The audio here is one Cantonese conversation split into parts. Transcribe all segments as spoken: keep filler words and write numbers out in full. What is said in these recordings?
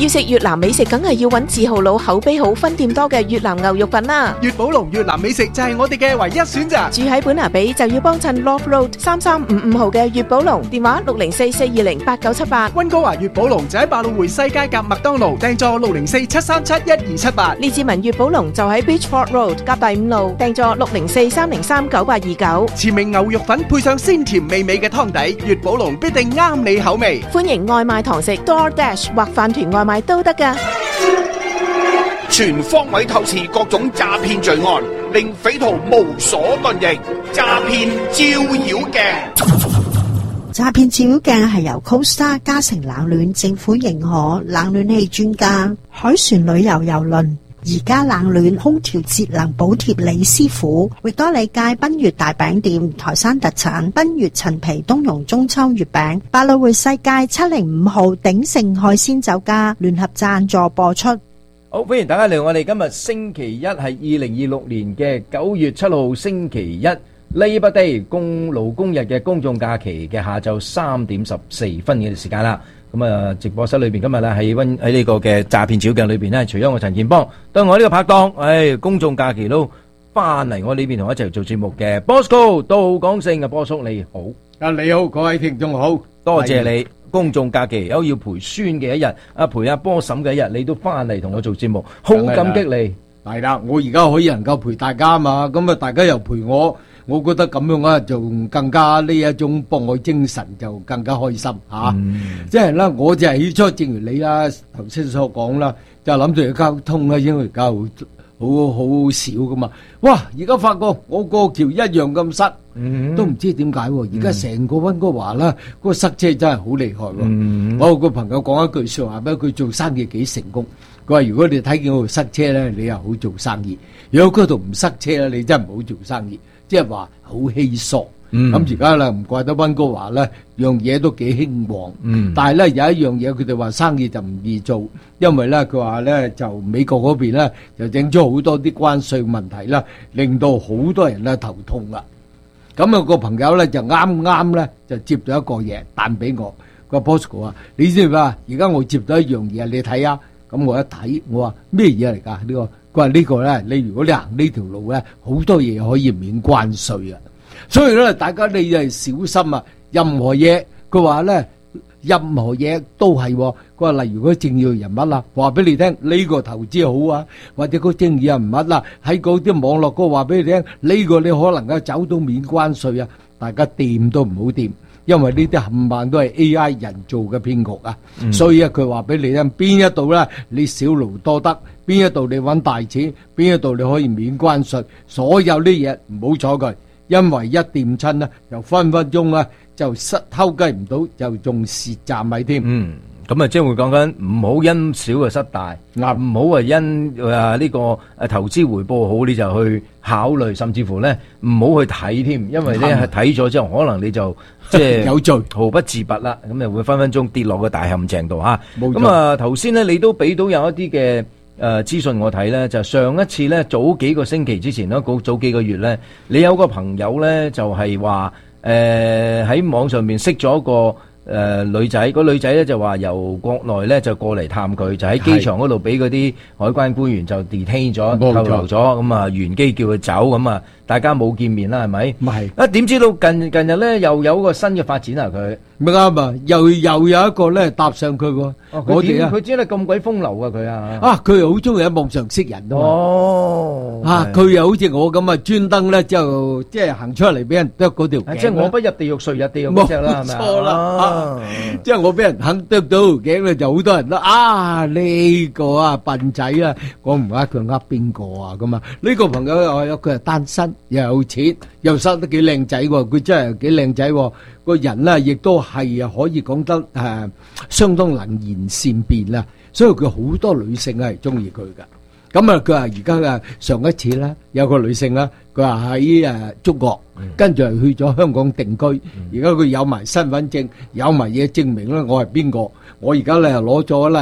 要食越南美食，梗係要揾字號佬口碑好、分店多嘅越南牛肉粉啦。 粵寶龍越南美食就係我哋嘅唯一選擇。 住喺本拿比就要幫襯 Love Road 三三五五號嘅粵寶龍，電話六零四四二零八九七八。 溫哥華粵寶龍就喺百老匯西街夾麥當勞，訂座六零四七三七一二七八。 列治文粵寶龍就喺 Beachford Road 夾第五路，訂座六零四三零三九八二九。 前名牛肉粉配上鮮甜美美嘅湯底，粵寶龍必定啱你口味。 歡迎外賣堂食 DoorDash 或飯團外賣都得㗎。 全方位透視各種詐騙罪案，令匪徒無所遁形。詐騙照妖鏡， 詐騙照妖鏡係由 Costa 嘉誠冷暖政府認可冷暖氣專家海船旅遊郵輪而家冷暖空調節能補貼李師傅，域多利街賓悅大餅店台山特產賓悅陳皮冬蓉中秋月餅，百老匯西街七零五號鼎盛海鮮酒家聯合贊助播出。 好，歡迎大家嚟我哋今日星期一係二零二六年嘅九月七號星期一 Labor Day 公勞工日嘅公眾假期嘅下晝三點十四分嘅時間啦。咁啊，直播室裏邊今日咧喺溫喺呢個嘅詐騙照鏡裏邊咧，除咗我陳健邦，對我呢個拍檔，唉，公眾假期都翻嚟我呢邊同我一齊做節目嘅 Bosco 杜廣勝嘅波叔你好， 啊你好，各位聽眾好， 多謝你。公眾假期有要陪孫嘅一日，啊陪阿波嬸嘅一日，你都翻嚟同我做節目，好感激你。 係啦，我而家可以能夠陪大家嘛，咁啊大家又陪我，我覺得咁樣啊，就更加呢一種博愛精神就更加開心吓。嗯、即係咧，我就係起初正如你啦頭先所講啦，就諗住去交通啦，因為而家好好好少噶嘛。哇！而家發覺我過橋一樣咁塞。嗯、都唔知點解喎！而家成個溫哥華啦，嗰個塞車真係好厲害喎！嗯、我有個朋友講一句說話俾佢做生意幾成功。佢話：如果你睇見嗰度塞車咧，你又好做生意；如果嗰度唔塞車咧，你真係唔好做生意。即係話好稀疏。咁而家啦，唔怪得溫哥華咧，樣嘢都幾興旺。嗯、但係咧有一樣嘢，佢哋話生意就唔易做，因為咧佢話咧就美國嗰邊咧就整咗好多啲關稅問題啦，令到好多人咧頭痛啦。咁啊個朋友咧就啱啱咧就接咗一個嘢彈俾我，個 Bosco 啊，你知唔知啊？而家我接咗一樣嘢，你睇下。咁我一睇，我話咩嘢嚟㗎？呢個佢話呢個咧，你如果你行呢條路咧，好多嘢可以免關稅啊！所以咧，大家你係小心啊！任何嘢，佢話咧，任何嘢都係。佢話例如嗰政要人物啦，話俾你聽呢個投資好啊，或者嗰政要人物啦，喺嗰啲網絡嗰個話俾你聽呢個你可能夠走到免關稅啊！大家掂都唔好掂，因為呢啲冚唪唥都係 A I 人做嘅騙局啊！嗯、所以啊，佢話俾你聽邊一度咧，你少勞多得，邊一度你揾大錢，邊一度你可以免關稅，所有啲嘢唔好睬佢，因為一掂親咧，就分分鐘咧就失偷雞唔到，就仲蝕賺米添。嗯。 咁啊，即係會講緊唔好因小就失大，嗱唔好話因啊呢個誒投資回報好你就去考慮，甚至乎咧唔好去睇添，因為咧係睇咗之後，可能你就即係有罪，毫不自拔啦，咁就會分分鐘跌落個大陷阱度嚇。咁啊頭先咧你都俾到有一啲嘅誒資訊我睇咧，就上一次咧早幾個星期之前啦，早早幾個月咧，你有個朋友咧就係話誒喺網上面識咗一個。誒、呃、女仔，個女仔咧就話由國內咧就過嚟探佢，就喺機場嗰度俾嗰啲海關官員就 detain 咗，扣留咗，咁啊原機叫佢走，咁啊大家冇見面啦，係咪？唔係啊，點知道近近日咧又有個新嘅發展啊佢？ 咪啱啊！又又有一個咧搭上佢喎， 我哋啊，佢知得咁鬼風流啊佢啊！ 啊，佢又好中意喺網上識人啊嘛！哦，啊，佢又好似我咁啊，專登咧就即係行出嚟俾人剁嗰條頸。 即係我不入地獄誰入地獄嗰隻啦，係咪啊？ 錯啦，即係我俾人肯剁到條頸咧，就好多人都啊呢個啊笨仔啊，我唔呃佢呃邊個啊咁啊？呢個朋友又有佢係單身，又有錢，又生得幾靚仔喎，佢真係幾靚仔喎。個人咧，亦都係啊，可以講得誒，相當能言善辯啦。所以佢好多女性係中意佢噶。咁啊，佢話而家嘅上一次咧，有個女性啦，佢話喺誒中國，跟住係去咗香港定居。而家佢有埋身份證，有埋嘢證明咧，我係邊個？我而家咧攞咗啦入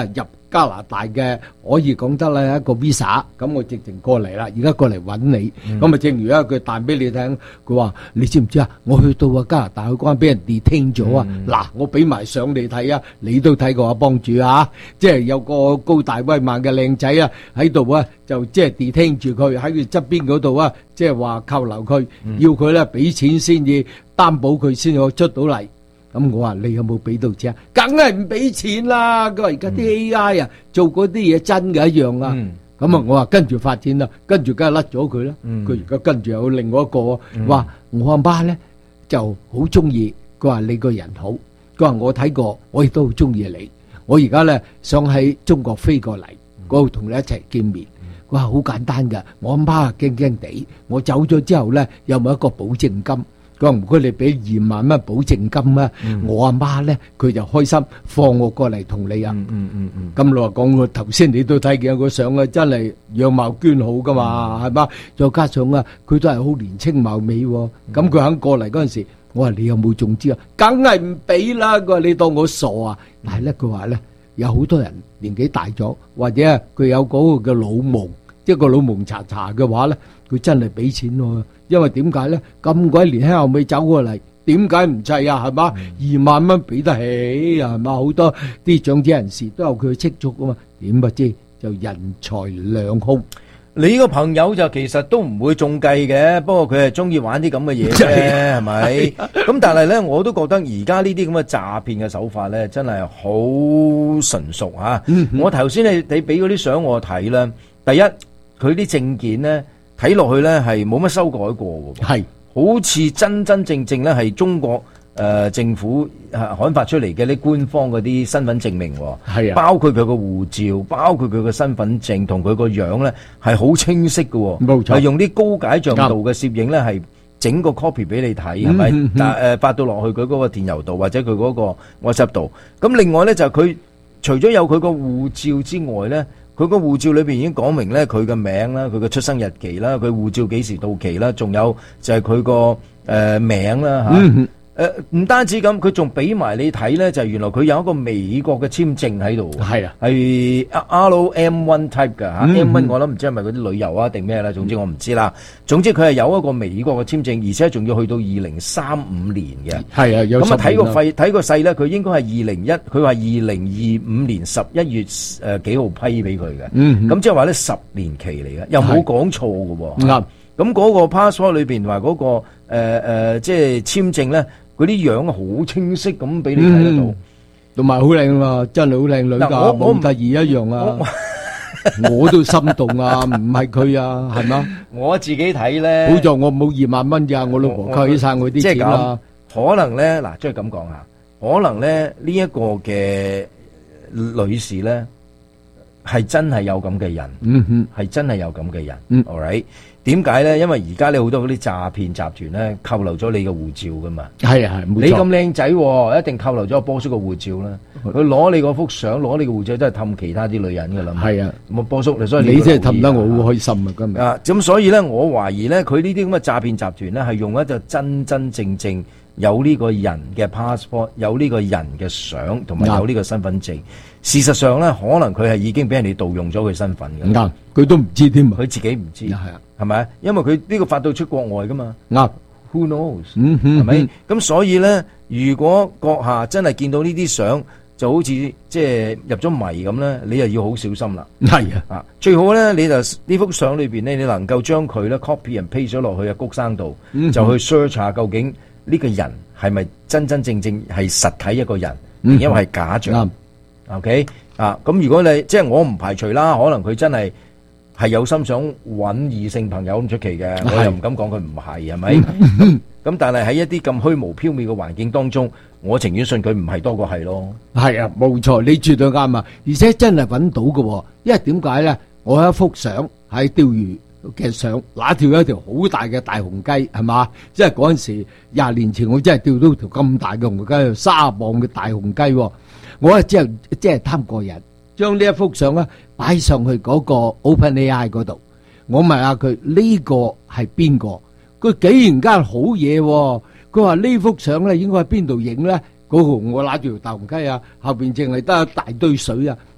加拿大嘅可以講得咧一個 visa， 咁我直情過嚟啦，而家過嚟揾你，咁啊、嗯、正如一佢彈俾你聽，佢話你知唔知啊？我去到啊加拿大海關俾人 detain 咗啊！嗱、嗯，我俾埋相你睇啊，你都睇過啊，幫主啊，即係有個高大威猛嘅靚仔啊喺度啊，就即係 detain 住佢喺佢側邊嗰度啊，即係話扣留佢，嗯、要佢咧俾錢先至擔保佢先可出到嚟。咁我話你有冇俾到錢啊？梗係唔俾錢啦！佢話而家啲 A I 啊，做嗰啲嘢真嘅一樣啊。咁啊，我話跟住發展啦，跟住梗係甩咗佢啦。佢而家跟住有另外一個話，我阿媽咧就好中意。佢話你個人好，佢話我睇過，我亦都好中意你。我而家咧想喺中國飛過嚟，嗰度同你一齊見面。佢話好簡單㗎，我阿媽驚驚地，我走咗之後咧有冇一個保證金？佢話唔該你俾二萬蚊保證金啊！嗯、我阿媽咧佢就開心放我過嚟同你啊！咁、嗯嗯嗯、你話講我頭先你都睇見個相啊，真係樣貌娟好噶嘛，係嘛、嗯？再加上啊，佢都係好年青貌美喎。咁佢、嗯、肯過嚟嗰陣時，我話你有冇中招啊？梗係唔俾啦！佢話你當我傻啊！但係咧，佢話咧有好多人年紀大咗，或者佢有嗰個嘅老蒙，即係個老蒙查查嘅話咧，佢真係俾錢喎。因為點解咧？咁鬼年輕後尾走過嚟，點解唔制啊？係嘛？嗯、二萬蚊俾得起啊？係嘛？好多啲長者人士都有佢嘅積蓄噶嘛？點不知就人財兩空。 你呢個朋友就其實都唔會中計嘅，不過佢係中意玩啲咁嘅嘢啫，係咪？咁但係咧，我都覺得而家呢啲咁嘅詐騙嘅手法咧，真係好純熟吓。嗯、哼我頭先你你俾嗰啲相我睇啦，第一佢啲證件咧。睇落去咧係冇乜修改過嘅，係是好似真真正正咧係中國誒、呃、政府誒刊發出嚟嘅啲官方嗰啲身份證明，係啊，包括佢個護照，包括佢個身份證同佢個樣咧係好清晰嘅，冇錯，係用啲高解像度嘅攝影咧係整個 copy 俾你睇，係咪？但誒發到落去佢嗰個電郵度或者佢嗰個 WhatsApp 度，咁另外咧就係佢除咗有佢個護照之外咧。佢個護照裏邊已經講明咧，佢嘅名啦，佢嘅出生日期啦，佢護照幾時到期啦，仲有就係佢個誒名啦嚇。誒唔、呃、單止咁，佢仲俾埋你睇咧，就係、是、原來佢有一個美國嘅簽證喺度。係啊，係 R M one type 㗎嚇。嗯、M one 我諗唔知係咪嗰啲旅遊啊定咩啦，總之我唔知啦。總之佢係有一個美國嘅簽證，而且仲要去到二零三五年嘅。係啊，有咁啊睇個費睇個勢咧，佢應該係二零一，佢話二零二五年十一月誒幾號批俾佢嘅。嗯，咁即係話咧十年期嚟嘅，又冇講錯㗎喎。啱。咁嗰個 passport 裏邊同埋嗰個誒、呃呃、即係簽證咧。嗰啲樣好清晰咁俾你睇得到， 同埋好靚啊！真係好靚女㗎，模特兒一樣啊！我，我都心動啊！唔係佢啊，係嘛？ 我自己睇咧， 好在我冇二萬蚊咋，我老婆扣起晒我啲錢啦。 可能咧，嗱，即係咁講下，可能咧呢一個嘅女士咧係真係有咁嘅人，嗯哼，係真係有咁嘅人，嗯 all right。點解咧？因為而家你好多嗰啲詐騙集團咧，扣留咗你嘅護照噶嘛。係啊係，冇錯。你咁靚仔，一定扣留咗阿波叔嘅護照啦。佢攞你嗰幅相，攞你嘅護照，真係氹其他啲女人噶啦。係啊，咁啊波叔，所以你真係氹得我好開心啊！今日啊，咁所以咧，我懷疑咧，佢呢啲咁嘅詐騙集團咧，係用一個真真正正有呢個人嘅 passport， 有呢個人嘅相，同埋有呢個身份證。事實上咧，可能佢係已經俾人哋盜用咗佢身份嘅。 啱，佢都唔知添， 佢自己唔知。係啊，係咪？因為佢呢個發到出國外噶嘛。 啱 ，Who knows？嗯哼，係咪？咁所以咧，如果閣下真係見到呢啲相，就好似即係入咗迷咁咧，你又要好小心啦。係啊，啊最好咧，你就呢幅相裏邊咧，你能夠將佢咧 copy and paste 咗落去啊谷生度，嗯、就去 search 下究竟呢個人係咪真真正正係實體一個人，嗯、因為係假象。嗯 OK 啊，咁如果你即係我唔排除啦，可能佢真係係有心想揾異性朋友咁出奇嘅，是我又唔敢講佢唔係，係咪？咁但係喺一啲咁虛無縹緲嘅環境當中，我情願信佢唔係多過係咯。係啊， 冇錯，你絕對啱啊！而且真係揾到嘅，因為點解咧？我有一幅相喺釣魚嘅相，嗱釣一條好大嘅大紅雞，係嘛？即係嗰陣時廿年前，我真係釣到條咁大嘅紅雞，卅磅嘅大紅雞。我啊，即係即係貪過癮，將呢一幅相咧擺上去嗰個 OpenAI 嗰度。我問下佢呢個係邊個？佢竟然間好嘢，佢話呢幅相咧應該喺邊度影咧？嗰個我揦住條大紅雞啊，後邊淨係得一大堆水啊，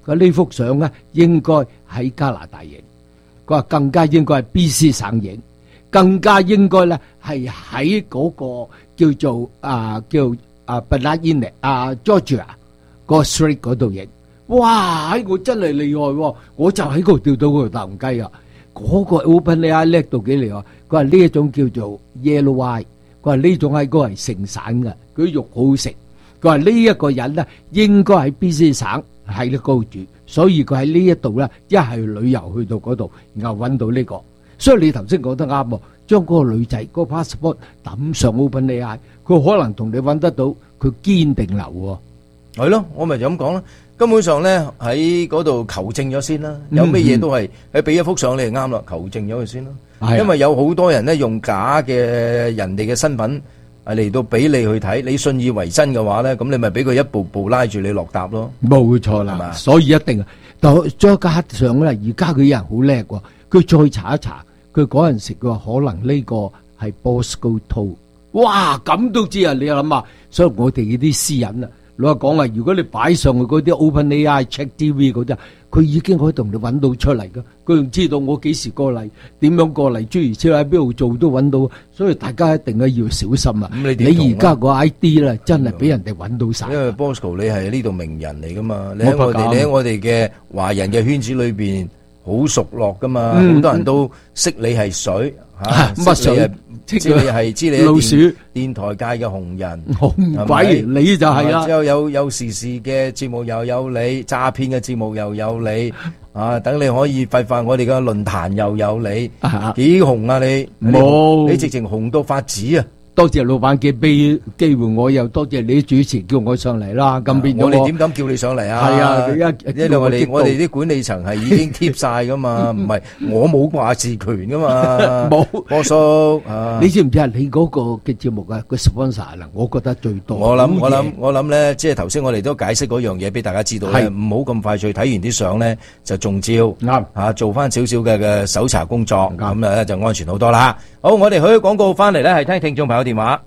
佢話呢幅相咧應該喺加拿大影，佢話更加應該係 B C 省影，更加應該咧係喺嗰個叫做啊叫啊 Banana 啊 Georgia 個 street 嗰度影。哇！我真係厲害喎，我就喺嗰度釣到嗰條大紅雞啊！嗰個 OpenAI 叻到幾厲害，佢話呢一種叫做 Yellow Eye，佢話呢種喺嗰個係盛產嘅，佢啲肉好好食。佢話呢一個人咧應該喺 B C 省喺呢高住，所以佢喺呢一度咧一係旅遊去到嗰度，然後揾到呢個。所以你頭先講得啱喎，將嗰個女仔嗰個 passport 抌上 OpenAI，佢可能同你揾得到佢堅定流喎。 係咯，我咪就咁講啦。根本上咧喺嗰度求證咗先啦，有咩嘢都係喺俾一幅相你係啱啦，求證咗佢先啦。因為有好多人咧用假嘅人哋嘅身份係嚟到俾你去睇，你信以為真嘅話咧，咁你咪俾佢一步步拉住你落搭咯。 冇錯啦，所以一定啊，但再加上咧，而家佢啲人好叻喎，佢再查一查，佢嗰陣時佢話可能呢個係 Bosco Toe， 哇咁都知啊！你諗下，所以我哋呢啲私隱啊。老實講啊，如果你擺上去嗰啲 OpenAI Check T V 嗰啲，佢已經可以同你揾到出嚟噶，佢仲知道我幾時過嚟，點樣過嚟，諸如此類喺邊度做都揾到，所以大家一定係要小心啊！ 咁你你而家個 I D 咧，真係俾人哋揾到晒。 因為 Bosco 你係呢度名人嚟噶嘛，你喺我哋，你喺我哋嘅華人嘅圈子裏邊好熟絡噶嘛，好多人都識你係水吓，乜水？知你係知你老鼠電台界嘅紅人， 紅鬼你就係啦。 之後有有時事嘅節目又有你，詐騙嘅節目又有你，啊，等你可以廢發我哋嘅論壇又有你，幾紅啊你！冇，你直情紅到發紫啊！ 多謝老闆嘅俾機會，我又多謝你啲主持叫我上嚟啦。咁變咗我哋點敢叫你上嚟啊？ 係啊， 因為我哋我哋啲管理層係已經貼晒噶嘛，唔係我冇話事權噶嘛。冇，波叔，你知唔知啊？你嗰個嘅節目啊，個 sponsor 嗱，我覺得最多。我諗我諗我諗咧，即係頭先我哋都解釋嗰樣嘢俾大家知道咧，唔好咁快脆睇完啲相咧就中招。啱啊，做翻少少嘅嘅搜查工作，咁啊就安全好多啦。好，我哋去廣告翻嚟咧，係聽聽眾朋友電話。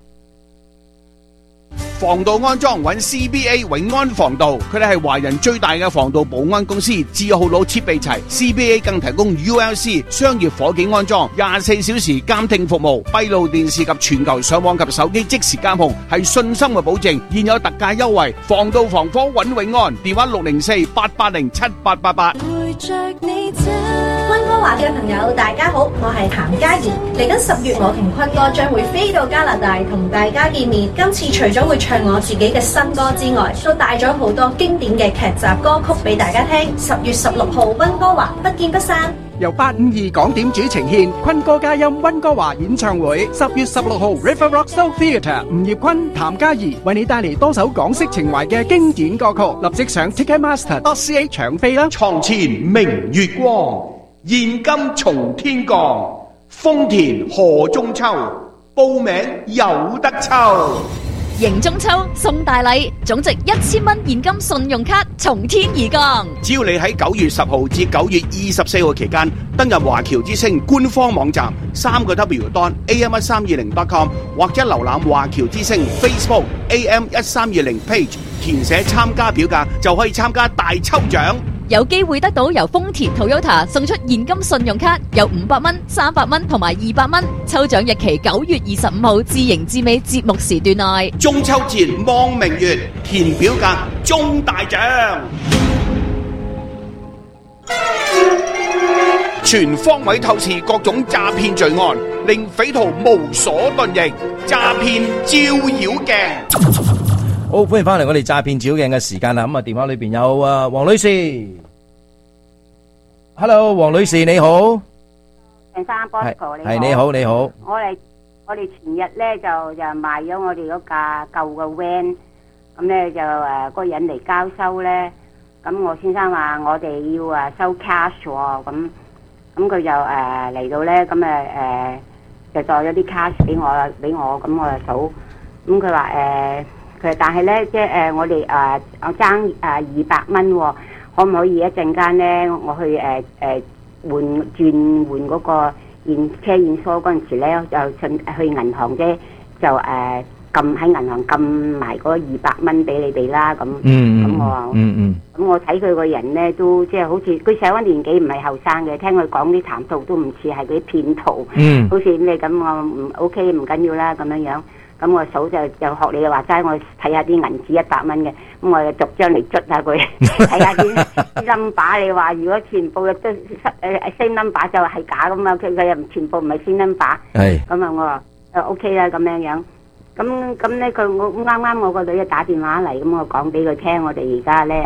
防盜安裝揾 C B A 永安防盜，佢哋係華人最大嘅防盜保安公司，字號佬設備齊 ，C B A 更提供 U L C 商業火警安裝，廿四小時監聽服務，閉路電視及全球上網及手機即時監控，係信心嘅保證。現有特價優惠，防盜防火揾永安，電話六零四八八零七八八八。 溫哥華嘅朋友大家好，我係譚嘉怡。嚟緊十月，我同坤哥將會飛到加拿大同大家見面。今次除咗會唱我自己嘅新歌之外，都帶咗好多經典嘅劇集歌曲俾大家聽。十月十六號溫哥華不見不散。 由八五二港點主呈獻坤哥嘉音溫哥華演唱會，十月十六號 River Rock Soul Theatre， 吳業坤、譚嘉怡為你帶嚟多首港式情懷嘅經典歌曲，立即上 Ticketmaster dot C A 搶飛啦！ 床前明月光，現金從天降，豐田賀中秋，報名有得抽。 迎中秋送大禮，總值一千蚊現金信用卡從天而降。 只要你喺九月十號至九月二十四號期間登入華僑之星官方網站三個 W dot A M 一三二零 dot com 或者瀏覽華僑之星 Facebook A M 一三二零 page， 填寫參加表格就可以參加大抽獎。 有機會得到由豐田 Toyota 送出現金信用卡，有五百蚊、三百蚊同埋二百蚊。抽獎日期九月二十五號至迎至尾節目時段內。 中秋前望明月，填表格中大獎。全方位透視各種詐騙罪案，令匪徒無所遁形。詐騙照妖鏡。 好，歡迎翻嚟我哋詐騙照鏡嘅時間啦。咁啊，電話裏邊有啊黃女士 ，Hello， 黃女士你好， 陳生 Bosco 你好， 係你好你好。 我哋我哋前日咧就就賣咗我哋嗰架舊嘅 van， 咁咧就誒嗰個人嚟交收咧，咁我先生話我哋要啊收 cash 喎，咁咁佢就誒嚟到咧，咁誒誒就帶咗啲 cash 俾我俾我，咁我就數，咁佢話誒。佢但係咧，即係誒，我哋誒我爭誒二百蚊喎，可唔可以一陣間咧，我去誒誒換轉換嗰個驗車驗疏嗰陣時咧，就去去銀行啫，就誒撳喺銀行撳埋嗰二百蚊俾你哋啦，咁咁、 嗯、 我話， 嗯嗯， 咁我睇佢個人咧都即係好似佢上咗年紀唔係後生嘅，聽佢講啲談吐都唔似係嗰啲騙徒， 嗯， 好似咩咁我唔 OK 唔緊要啦咁樣樣。咁我數就就學你話齋，我睇下啲銀紙一百蚊嘅，咁我就逐張嚟捽下佢，睇下啲啲 number。你話如果全部都誒 same number 就係假咁啊，佢佢又全部唔係 same number。係。咁啊，我話誒 OK 啦咁樣樣。咁咁咧，佢我啱啱我個女啊打電話嚟，咁我講俾佢聽，我哋而家咧。